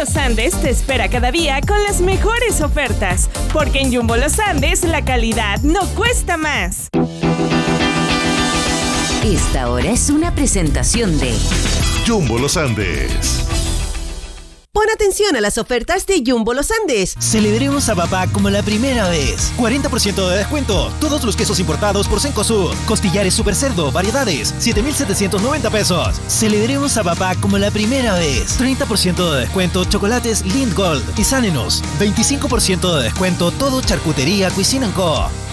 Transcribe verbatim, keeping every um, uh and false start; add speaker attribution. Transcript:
Speaker 1: Los Andes te espera cada día con las mejores ofertas, porque en Jumbo Los Andes la calidad no cuesta más.
Speaker 2: Esta hora es una presentación de
Speaker 3: Jumbo Los Andes.
Speaker 4: Pon atención a las ofertas de Jumbo Los Andes.
Speaker 5: Celebremos a papá como la primera vez. cuarenta por ciento de descuento. Todos los quesos importados por Cencosud. Costillares Super Cerdo, variedades, siete mil setecientos noventa pesos. Celebremos a papá como la primera vez. treinta por ciento de descuento chocolates Lind Gold y Sánenos. veinticinco por ciento de descuento todo charcutería Cuisine and Co.